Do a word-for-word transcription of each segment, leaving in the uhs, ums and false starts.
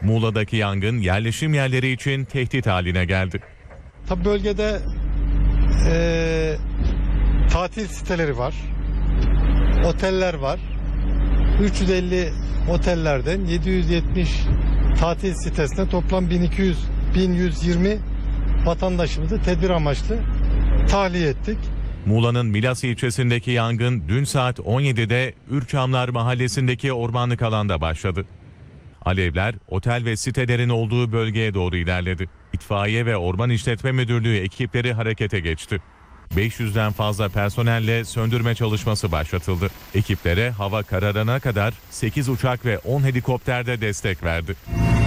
Muğla'daki yangın yerleşim yerleri için tehdit haline geldi. Tabi bölgede e, tatil siteleri var, oteller var. üç yüz elli otellerden yedi yüz yetmiş tatil sitesine toplam bin iki yüz bin yüz yirmi vatandaşımızı tedbir amaçlı tahliye ettik. Muğla'nın Milas ilçesindeki yangın dün saat on yedide Ürçamlar mahallesindeki ormanlık alanda başladı. Alevler otel ve sitelerin olduğu bölgeye doğru ilerledi. İtfaiye ve Orman İşletme Müdürlüğü ekipleri harekete geçti. beş yüzden fazla personelle söndürme çalışması başlatıldı. Ekiplere hava kararana kadar sekiz uçak ve on helikopterde destek verdi.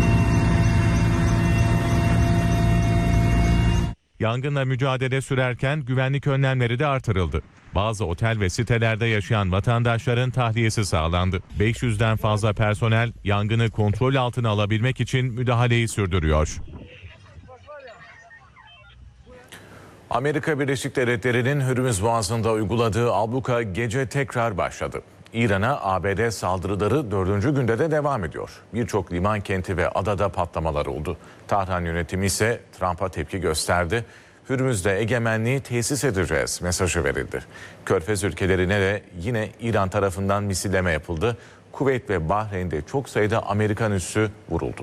Yangınla mücadele sürerken güvenlik önlemleri de artırıldı. Bazı otel ve sitelerde yaşayan vatandaşların tahliyesi sağlandı. beş yüzden fazla personel yangını kontrol altına alabilmek için müdahaleyi sürdürüyor. Amerika Birleşik Devletleri'nin Hürmüz Boğazı'nda uyguladığı abluka gece tekrar başladı. İran'a A B D saldırıları dördüncü günde de devam ediyor. Birçok liman kenti ve adada patlamalar oldu. Tahran yönetimi ise Trump'a tepki gösterdi. Hürmüz'de egemenliği tesis edeceğiz mesajı verildi. Körfez ülkelerine de yine İran tarafından misilleme yapıldı. Kuveyt ve Bahreyn'de çok sayıda Amerikan üssü vuruldu.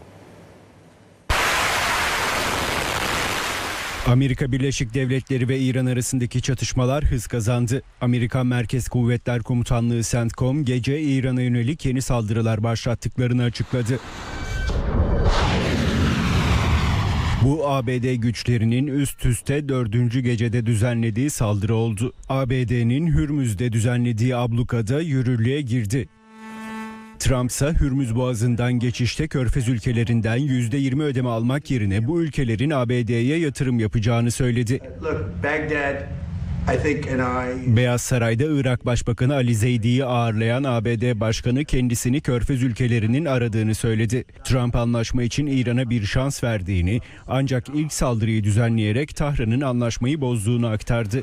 Amerika Birleşik Devletleri ve İran arasındaki çatışmalar hız kazandı. Amerikan Merkez Kuvvetler Komutanlığı CENTCOM gece İran'a yönelik yeni saldırılar başlattıklarını açıkladı. Bu A B D güçlerinin üst üste dördüncü gecede düzenlediği saldırı oldu. A B D'nin Hürmüz'de düzenlediği ablukada yürürlüğe girdi. Trump ise Hürmüz Boğazı'ndan geçişte Körfez ülkelerinden yüzde yirmi ödeme almak yerine bu ülkelerin A B D'ye yatırım yapacağını söyledi. Beyaz Saray'da Irak Başbakanı Ali Zeydi'yi ağırlayan A B D Başkanı kendisini Körfez ülkelerinin aradığını söyledi. Trump anlaşma için İran'a bir şans verdiğini ancak ilk saldırıyı düzenleyerek Tahran'ın anlaşmayı bozduğunu aktardı.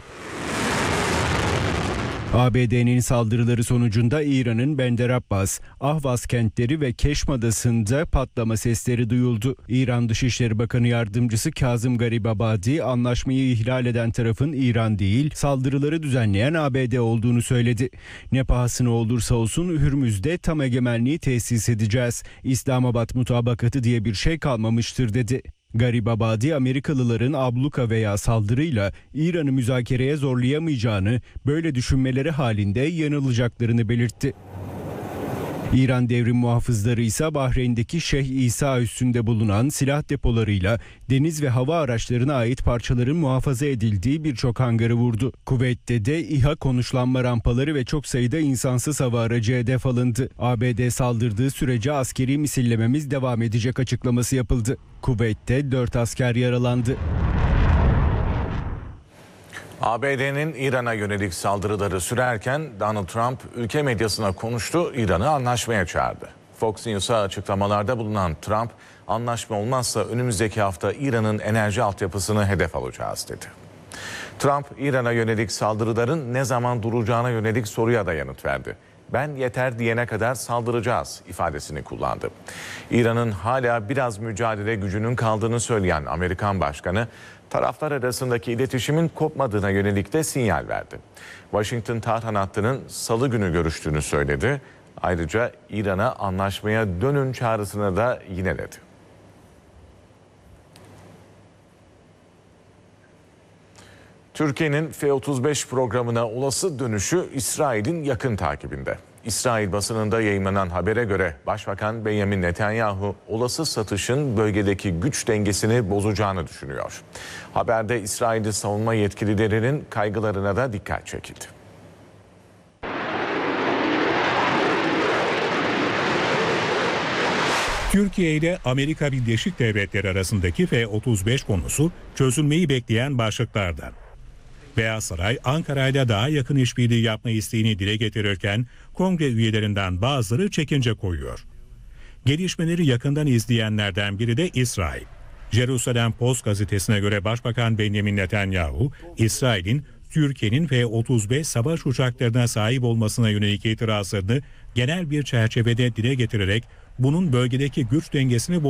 A B D'nin saldırıları sonucunda İran'ın Bender Abbas, Ahvaz kentleri ve Keşm Adası'nda patlama sesleri duyuldu. İran Dışişleri Bakanı Yardımcısı Kazım Garibabadi, anlaşmayı ihlal eden tarafın İran değil, saldırıları düzenleyen A B D olduğunu söyledi. Ne pahasına olursa olsun Hürmüz'de tam egemenliği tesis edeceğiz. İslamabad mutabakatı diye bir şey kalmamıştır dedi. Garibabadi, Amerikalıların abluka veya saldırıyla İran'ı müzakereye zorlayamayacağını, böyle düşünmeleri halinde yanılacaklarını belirtti. İran devrim muhafızları ise Bahreyn'deki Şeyh İsa üssünde bulunan silah depolarıyla deniz ve hava araçlarına ait parçaların muhafaza edildiği birçok hangarı vurdu. Kuveyt'te de İHA konuşlanma rampaları ve çok sayıda insansız hava aracı hedef alındı. A B D saldırdığı sürece askeri misillememiz devam edecek açıklaması yapıldı. Kuveyt'te dört asker yaralandı. A B D'nin İran'a yönelik saldırıları sürerken Donald Trump ülke medyasına konuştu, İran'ı anlaşmaya çağırdı. Fox News'a açıklamalarda bulunan Trump, anlaşma olmazsa önümüzdeki hafta İran'ın enerji altyapısını hedef alacağız dedi. Trump, İran'a yönelik saldırıların ne zaman duracağına yönelik soruya da yanıt verdi. Ben yeter diyene kadar saldıracağız ifadesini kullandı. İran'ın hala biraz mücadele gücünün kaldığını söyleyen Amerikan Başkanı, taraflar arasındaki iletişimin kopmadığına yönelik de sinyal verdi. Washington-Tahran hattının salı günü görüştüğünü söyledi. Ayrıca İran'a anlaşmaya dönün çağrısını da yineledi. Türkiye'nin F otuz beş programına olası dönüşü İsrail'in yakın takibinde. İsrail basınında yayınlanan habere göre Başbakan Benjamin Netanyahu olası satışın bölgedeki güç dengesini bozacağını düşünüyor. Haberde İsrail'li savunma yetkililerinin kaygılarına da dikkat çekildi. Türkiye ile Amerika Birleşik Devletleri arasındaki F otuz beş konusu çözülmeyi bekleyen başlıklardan. Beyaz Saray, Ankara'yla daha yakın işbirliği yapma isteğini dile getirirken kongre üyelerinden bazıları çekince koyuyor. Gelişmeleri yakından izleyenlerden biri de İsrail. Jerusalem Post gazetesine göre Başbakan Benjamin Netanyahu, İsrail'in Türkiye'nin F otuz beş savaş uçaklarına sahip olmasına yönelik itirazlarını genel bir çerçevede dile getirerek bunun bölgedeki güç dengesini